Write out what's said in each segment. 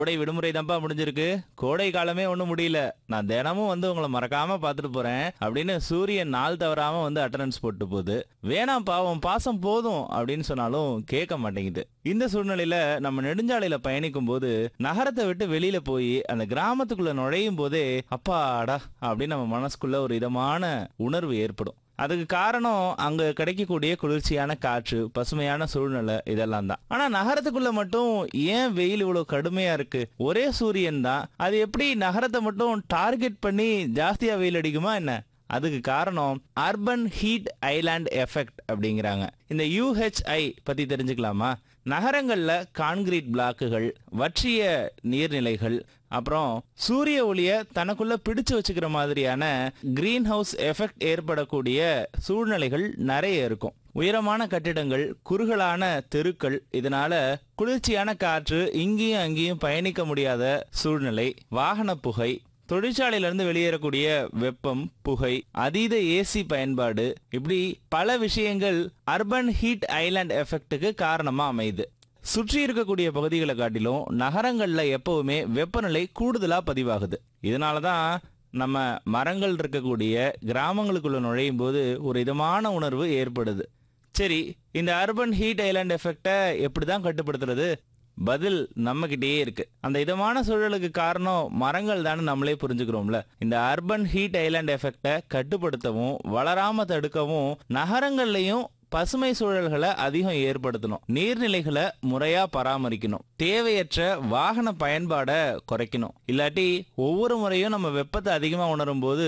கோடை விடுமுறை தான்ப்பா முடிஞ்சிருக்கு. கோடை காலமே ஒண்ணும் முடியல. நான் தினமும் உங்களை மறக்காம பாத்துட்டு போறேன் அப்படின்னு சூரியன் நாள் தவறாம அட்டெண்டன்ஸ் போட்டு போகுது. வேணாம் பாவம் பாசம் போதும் அப்படின்னு சொன்னாலும் கேட்க மாட்டேங்குது. இந்த சூழ்நிலையில நம்ம நெடுஞ்சாலையில பயணிக்கும் போது நகரத்தை விட்டு வெளியில போய் அந்த கிராமத்துக்குள்ள நுழையும் போதே அப்பாடா அப்படின்னு நம்ம மனசுக்குள்ள ஒரு இதமான உணர்வு ஏற்படும். அதுக்கு காரணம் அங்க கிடைக்கக்கூடிய குளிர்ச்சியான காற்று, பசுமையான சூழ்நிலை, இதெல்லாம் தான். ஆனா நகரத்துக்குள்ள மட்டும் ஏன் வெயில் இவ்வளவு கடுமையா இருக்கு? ஒரே சூரியன் தான், அது எப்படி நகரத்தை மட்டும் டார்கெட் பண்ணி ஜாஸ்தியா வெயில் அடிக்குமா என்ன? அதுக்கு காரணம் அர்பன் ஹீட் ஐலாண்ட் எஃபெக்ட் அப்படிங்கிறாங்க. இந்த UHI பத்தி தெரிஞ்சுக்கலாமா? நகரங்கள்ல கான்கிரீட் பிளாக்குகள், வற்றிய நீர்நிலைகள், அப்புறம் சூரிய ஒளிய தனக்குள்ள பிடிச்சு வச்சுக்கிற மாதிரியான கிரீன் ஹவுஸ் எஃபெக்ட் ஏற்படக்கூடிய சூழ்நிலைகள் நிறைய இருக்கும். உயரமான கட்டிடங்கள், குறுகலான தெருக்கள், இதனால குளிர்ச்சியான காற்று இங்கேயும் அங்கேயும் பயணிக்க முடியாத சூழ்நிலை, வாகன புகை, தொழிற்சாலையிலிருந்து வெளியேறக்கூடிய வெப்பம், புகை, அதீத ஏசி பயன்பாடு, இப்படி பல விஷயங்கள் அர்பன் ஹீட் ஐலாண்ட் எஃபெக்டுக்கு காரணமா அமையுது. சுற்றி இருக்கக்கூடிய பகுதிகளை காட்டிலும் நகரங்கள்ல எப்பவுமே வெப்பநிலை கூடுதலா பதிவாகுது. இதனாலதான் நம்ம மரங்கள் இருக்கக்கூடிய கிராமங்களுக்குள்ள நுழையும் போது ஒரு இதமான உணர்வு ஏற்படுது. சரி, இந்த அர்பன் ஹீட் ஐலாண்ட் எஃபெக்டை எப்படிதான் கட்டுப்படுத்துறது? பதில் நம்ம கிட்டேயே இருக்கு. அந்த இதமான சூழலுக்கு காரணம் மரங்கள் தானே நம்மளே புரிஞ்சுக்கிறோம்ல. இந்த அர்பன் ஹீட் ஐலாண்ட் எஃபெக்டை கட்டுப்படுத்தவும் வளராம தடுக்கவும் நகரங்கள்லயும் பசுமை சூழல்களை அதிகம் ஏற்படுத்தணும், நீர்நிலைகளை முறையா பராமரிக்கணும், தேவையற்ற வாகன பயன்பாடை குறைக்கணும். இல்லாட்டி ஒவ்வொரு முறையும் நம்ம வெப்பத்தை அதிகமா உணரும் போது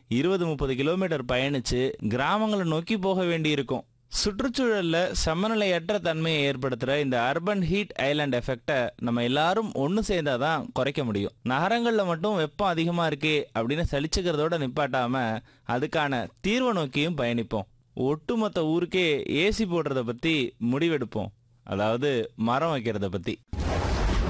20-30 கிலோமீட்டர் பயணிச்சு கிராமங்களை நோக்கி போக வேண்டி இருக்கும். சுற்றுச்சூழல்ல சமநிலையற்ற தன்மையை ஏற்படுத்துற இந்த அர்பன் ஹீட் ஐலாண்ட் எஃபெக்டை நம்ம எல்லாரும் ஒன்னு சேர்ந்தாதான் குறைக்க முடியும். நகரங்கள்ல மட்டும் வெப்பம் அதிகமா இருக்கே அப்படின்னு சலிச்சுக்கிறதோட நிப்பாட்டாம அதுக்கான தீர்வை நோக்கியும் பயணிப்போம். ஒட்டுமொத்த ஊருக்கே ஏசி போடுறத பத்தி முடிவெடுப்போம், அதாவது மரம் வைக்கிறத பத்தி.